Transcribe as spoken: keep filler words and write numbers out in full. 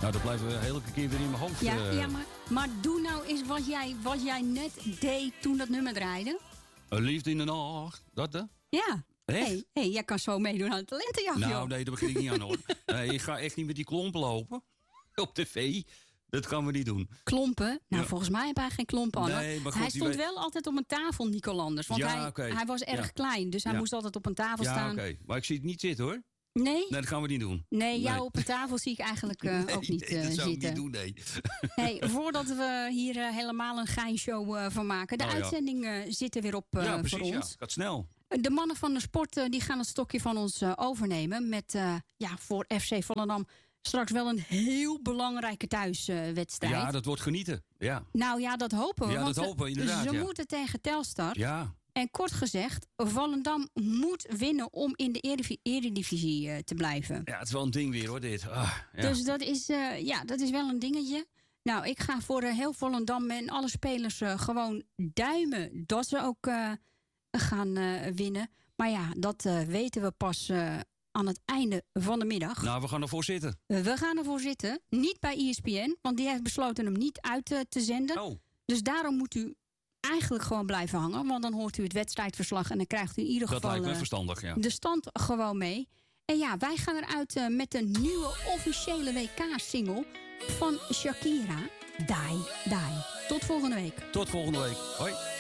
Nou, dat blijft wel elke keer weer in mijn hoofd. Ja, uh... ja maar, maar doe nou eens wat jij, wat jij net deed toen dat nummer draaide. Een liefde in de nacht. Dat, hè? Ja. Echt? Hey, hey, jij kan zo meedoen aan het talentenjacht, Nou, joh. nee, daar begin ik niet aan, hoor. Nee, ik ga echt niet met die klompen lopen. Op tv. Dat gaan we niet doen. Klompen? Nou, Ja. volgens mij heb hij geen klompen aan. Nee, maar goed, hij stond weet... wel altijd op een tafel, Nico Landers. Want ja, hij, okay. hij was erg ja. klein, dus hij ja. moest altijd op een tafel ja, staan. Ja, oké. Okay. Maar ik zie het niet zitten, hoor. Nee? Nee, dat gaan we niet doen. Nee, jou nee. op een tafel zie ik eigenlijk uh, nee, ook niet nee, uh, dat zou zitten. ik niet doen, nee. Hey, voordat we hier uh, helemaal een geinshow uh, van maken. De oh, uitzending uh, zit er weer op uh, ja, precies, voor ons. Ja, gaat snel. De mannen van de sport uh, die gaan het stokje van ons uh, overnemen. Met uh, ja, voor F C Volendam straks wel een heel belangrijke thuiswedstrijd. Uh, ja, dat wordt genieten. Ja. Nou ja, dat hopen we. Ja, want dat hopen we inderdaad. Ze ja. moeten tegen Telstar. Ja. En kort gezegd, Volendam moet winnen om in de eredivisie uh, te blijven. Ja, het is wel een ding weer, hoor, dit. Ah, ja. Dus dat is, uh, ja, dat is wel een dingetje. Nou, ik ga voor uh, heel Volendam en alle spelers uh, gewoon duimen dat ze ook uh, gaan uh, winnen. Maar ja, dat uh, weten we pas uh, aan het einde van de middag. Nou, we gaan ervoor zitten. Uh, we gaan ervoor zitten. Niet bij E S P N, want die heeft besloten hem niet uit uh, te zenden. Oh. Dus daarom moet u eigenlijk gewoon blijven hangen. Want dan hoort u het wedstrijdverslag en dan krijgt u in ieder dat geval lijkt me uh, verstandig, ja. de stand gewoon mee. En ja, wij gaan eruit uh, met een nieuwe officiële W K-single van Shakira. Die, die. Tot volgende week. Tot volgende week. Hoi.